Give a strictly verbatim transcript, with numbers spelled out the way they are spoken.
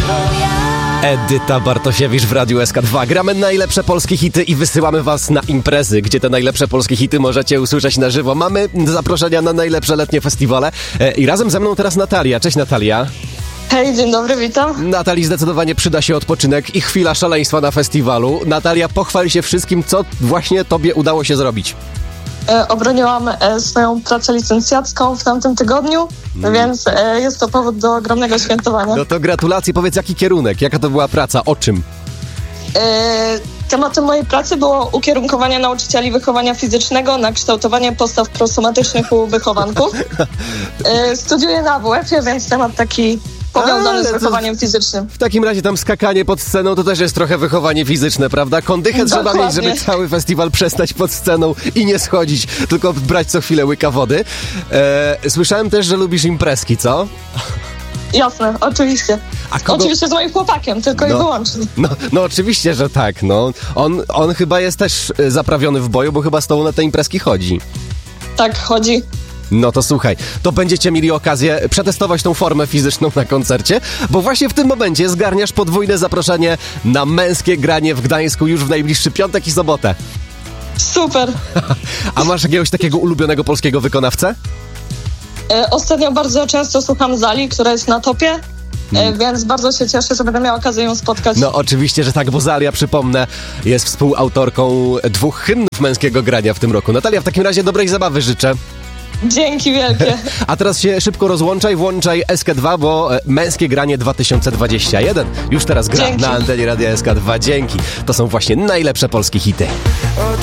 Edyta Bartosiewicz w Radiu S K dwa. Gramy najlepsze polskie hity i wysyłamy was na imprezy, gdzie te najlepsze polskie hity możecie usłyszeć na żywo. Mamy zaproszenia na najlepsze letnie festiwale i razem ze mną teraz Natalia. Cześć Natalia. Hej, dzień dobry, witam. Natalii zdecydowanie przyda się odpoczynek i chwila szaleństwa na festiwalu. Natalia, pochwal się wszystkim, co właśnie tobie udało się zrobić. E, obroniłam e, swoją pracę licencjacką w tamtym tygodniu, mm. więc e, jest to powód do ogromnego świętowania. No to gratulacje. Powiedz, jaki kierunek, jaka to była praca, o czym? E, tematem mojej pracy było ukierunkowanie nauczycieli wychowania fizycznego na kształtowanie postaw prosomatycznych u wychowanków. E, studiuję na A W F-ie, więc temat taki powiązany z wychowaniem fizycznym. W takim razie tam skakanie pod sceną to też jest trochę wychowanie fizyczne, prawda? Kondychę trzeba Dokładnie mieć, żeby cały festiwal przestać pod sceną i nie schodzić, tylko brać co chwilę łyka wody. E, słyszałem też, że lubisz imprezki, co? Jasne, oczywiście. A kogo... Oczywiście z moim chłopakiem, tylko no, i wyłącznie. No, no oczywiście, że tak. No. On, on chyba jest też zaprawiony w boju, bo chyba z tobą na te imprezki chodzi. Tak, chodzi. No to słuchaj, to będziecie mieli okazję przetestować tą formę fizyczną na koncercie, bo właśnie w tym momencie zgarniasz podwójne zaproszenie na męskie granie w Gdańsku już w najbliższy piątek i sobotę. Super. A masz jakiegoś takiego ulubionego polskiego wykonawcę? E, ostatnio bardzo często słucham Zali, która jest na topie, e, hmm. więc bardzo się cieszę, że będę miała okazję ją spotkać. No oczywiście, że tak, bo Zalia, przypomnę, jest współautorką dwóch hymnów męskiego grania w tym roku. Natalia, w takim razie dobrej zabawy życzę. Dzięki wielkie. A teraz się szybko rozłączaj, włączaj S K dwa, bo e, męskie granie dwa tysiące dwudziesty pierwszy już teraz gra Dzięki. na antenie Radia S K dwa. Dzięki. To są właśnie najlepsze polskie hity.